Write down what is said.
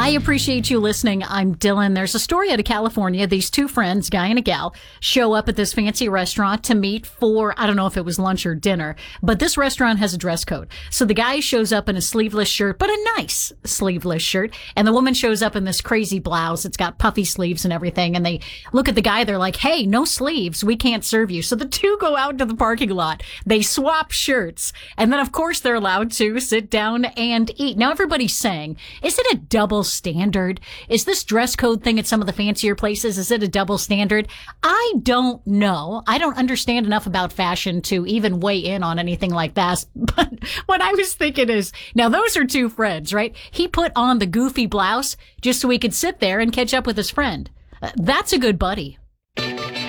I appreciate you listening. I'm Dylan. There's a story out of California. These two friends, guy and a gal, show up at this fancy restaurant to meet for, I don't know if it was lunch or dinner, but this restaurant has a dress code. So the guy shows up in a sleeveless shirt, but a nice sleeveless shirt. And the woman shows up in this crazy blouse. It's got puffy sleeves and everything. And they look at the guy. They're like, hey, no sleeves. We can't serve you. So the two go out to the parking lot. They swap shirts. And then, of course, they're allowed to sit down and eat. Now, everybody's saying, is it a double standard? Is this dress code thing at some of the fancier places, is it a double standard? I don't know. I don't understand enough about fashion to even weigh in on anything like that. But what I was thinking is, now those are two friends, right? He put on the goofy blouse just so he could sit there and catch up with his friend. That's a good buddy.